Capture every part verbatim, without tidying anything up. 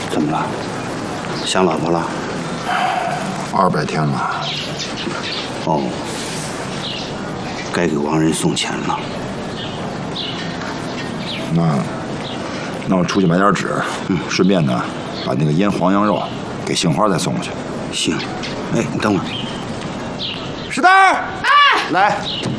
怎么了？想老婆了？ 二百天了。 哦，该给王人送钱了。 那，那我出去买点纸，嗯，顺便呢，把那个腌黄羊肉给杏花再送过去。 行。哎，你等会儿。 石蛋儿， 哎， 来。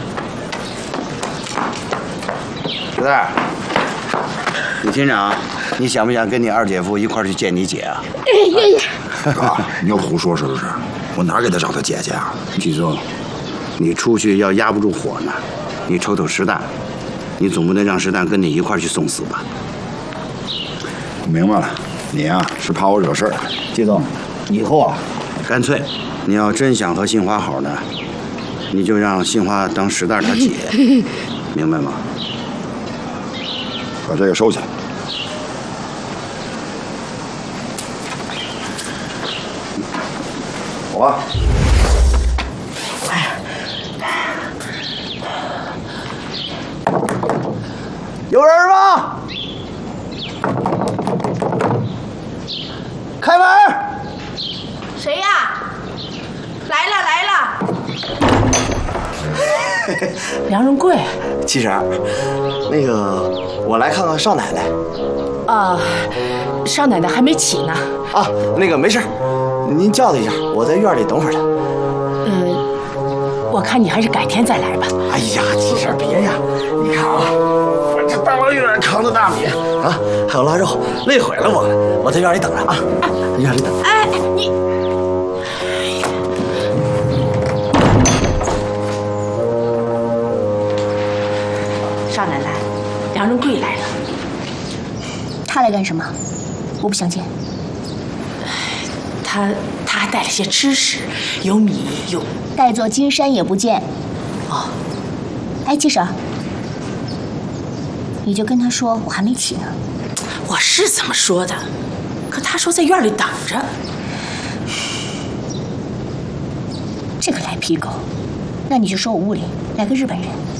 石蛋儿，李厅长，你想不想跟你二姐夫一块儿去见你姐啊？ 愿意。 哥，你又胡说是不是？我哪给他找他姐姐啊？ 记住，你出去要压不住火呢，你瞅瞅石蛋，你总不能让石蛋跟你一块儿去送死吧？ 我明白了，你呀、啊、是怕我惹事儿。 季总，以后啊，干脆，你要真想和杏花好呢，你就让杏花当石蛋他姐，明白吗？ 把这个收起来。走吧。 有人吗？开门！ 谁呀？来了来了。 梁荣贵， 七婶儿，那个我来看看少奶奶。 啊，少奶奶还没起呢。 啊，那个没事，您叫她一下，我在院里等会儿她。 呃，我看你还是改天再来吧。 哎呀，七婶儿别呀，你看啊，我这大老远扛着大米啊，还有腊肉，累毁了我了。我在院里等着啊，在院里等。 哎，你。 少奶奶，梁荣贵来了。 他来干什么？我不想见。 他他还带了些吃食，有米有。 带座金山也不见。 哦。 哎，七婶，你就跟他说我还没起呢。 我是这么说的，可他说在院里等着。 这个赖皮狗，那你就说我屋里来个日本人。